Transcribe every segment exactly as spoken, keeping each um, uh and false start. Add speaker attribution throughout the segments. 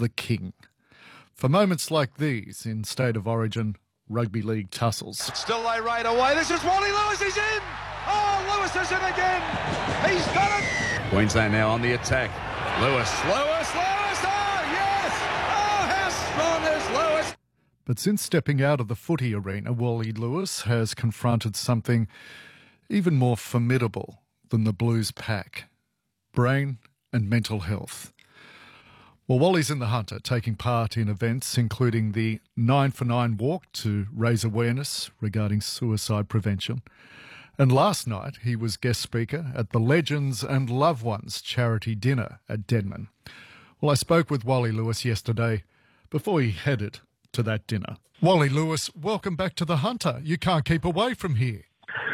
Speaker 1: the king. For moments like these in State of Origin rugby league tussles.
Speaker 2: Still they right away. This is Wally Lewis. He's in. Oh, Lewis is in again. He's done it.
Speaker 3: Queensland now on the attack. Lewis, Lewis, Lewis. Oh, yes. Oh, how strong is Lewis?
Speaker 1: But since stepping out of the footy arena, Wally Lewis has confronted something even more formidable than the Blues pack: brain and mental health. Well, Wally's in the Hunter, taking part in events including the Nine for Nine walk to raise awareness regarding suicide prevention. And last night he was guest speaker at the Legends and Loved Ones charity dinner at Denman. Well, I spoke with Wally Lewis yesterday before he headed to that dinner. Wally Lewis, welcome back to the Hunter. You can't keep away from here.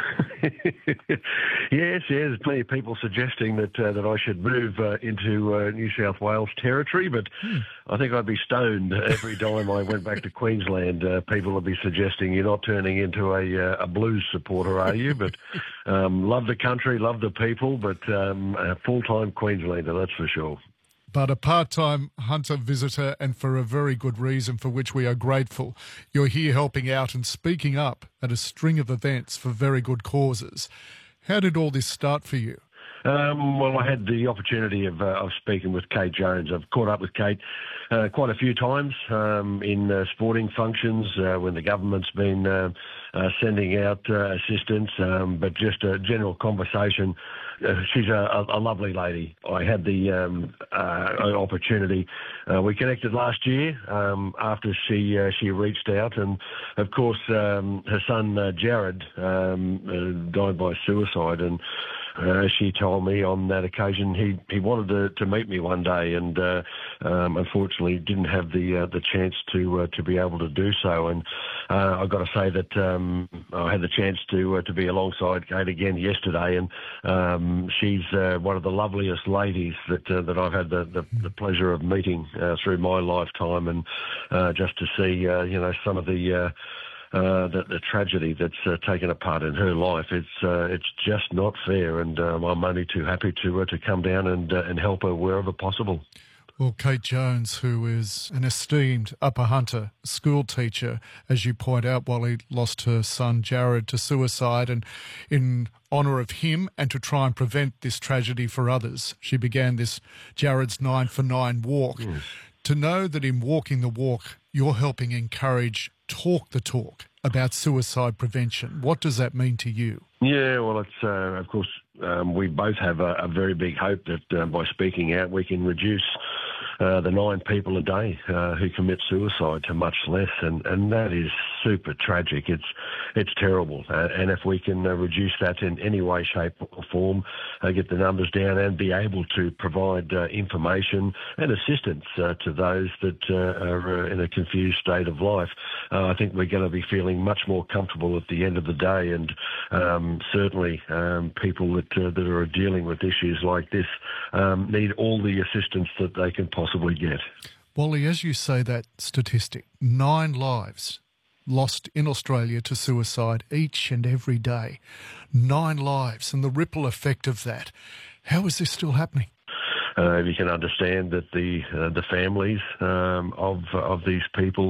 Speaker 4: Yes, yes. There's plenty of people suggesting that uh, that I should move uh, into uh, New South Wales territory, but hmm. I think I'd be stoned every time I went back to Queensland. Uh, people would be suggesting you're not turning into a uh, a Blues supporter, are you? But um, love the country, love the people, but um, a full-time Queenslander, that's for sure.
Speaker 1: But a part-time Hunter visitor, and for a very good reason for which we are grateful. You're here helping out and speaking up at a string of events for very good causes. How did all this start for you?
Speaker 4: Um, well, I had the opportunity of, uh, of speaking with Kate Jones. I've caught up with Kate uh, quite a few times um, in uh, sporting functions uh, when the government's been uh, uh, sending out uh, assistance, um, but just a general conversation. Uh, she's a, a lovely lady. I had the um, uh, opportunity. Uh, we connected last year um, after she uh, she reached out, and of course um, her son uh, Jared um, uh, died by suicide, and Uh, she told me on that occasion he, he wanted to, to meet me one day, and uh, um, unfortunately didn't have the uh, the chance to uh, to be able to do so. And uh, I've got to say that um, I had the chance to uh, to be alongside Kate again yesterday, and um, she's uh, one of the loveliest ladies that uh, that I've had the, the, the pleasure of meeting uh, through my lifetime, and uh, just to see uh, you know some of the. Uh, Uh, the, the tragedy that's uh, taken a part in her life. It's uh, it's just not fair, and um, I'm only too happy to uh, to come down and uh, and help her wherever possible.
Speaker 1: Well, Kate Jones, who is an esteemed Upper Hunter school teacher, as you point out, Wally lost her son Jared to suicide, and in honour of him and to try and prevent this tragedy for others, she began this Jared's Nine for Nine walk. Mm. To know that in walking the walk, you're helping encourage talk the talk about suicide prevention. What does that mean to you?
Speaker 4: Yeah, well, it's uh, of course um, we both have a, a very big hope that uh, by speaking out we can reduce uh, the nine people a day uh, who commit suicide to much less, and, and that is super tragic. It's it's terrible, uh, and if we can uh, reduce that in any way, shape or form, uh, get the numbers down and be able to provide uh, information and assistance uh, to those that uh, are uh, in a confused state of life, uh, I think we're going to be feeling much more comfortable at the end of the day. And um, certainly um, people that uh, that are dealing with issues like this um, need all the assistance that they can possibly get.
Speaker 1: Wally, as you say that statistic, nine lives lost in Australia to suicide each and every day. Nine lives, and the ripple effect of that. How is this still happening?
Speaker 4: Uh, you can understand that the uh, the families um, of of these people,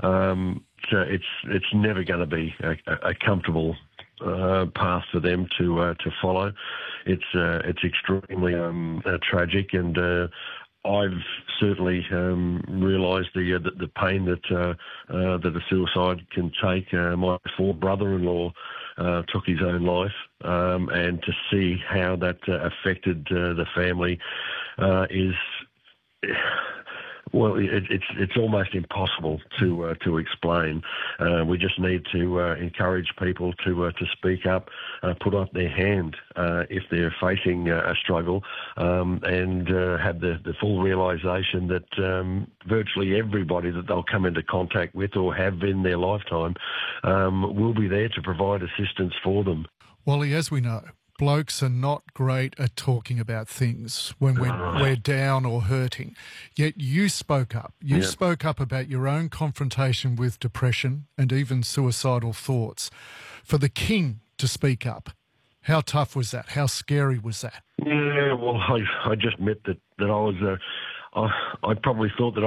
Speaker 4: um, it's it's never going to be a, a comfortable uh, path for them to uh, to follow. It's uh, it's extremely um, uh, tragic, and uh, I've certainly um, realised the, uh, the the pain that uh, uh, that a suicide can take. Uh, my fourth brother-in-law uh, took his own life, um, and to see how that uh, affected uh, the family uh, is. Well, it, it's it's almost impossible to uh, to explain. Uh, we just need to uh, encourage people to uh, to speak up, uh, put up their hand uh, if they're facing uh, a struggle, um, and uh, have the, the full realisation that um, virtually everybody that they'll come into contact with or have in their lifetime um, will be there to provide assistance for them.
Speaker 1: Wally, as we know, blokes are not great at talking about things when we're, we're down or hurting. Yet you spoke up. You yep. spoke up about your own confrontation with depression and even suicidal thoughts. For the king to speak up, how tough was that? How scary was that?
Speaker 4: Yeah, well, I, I just admit that, that I was, uh, I, I probably thought that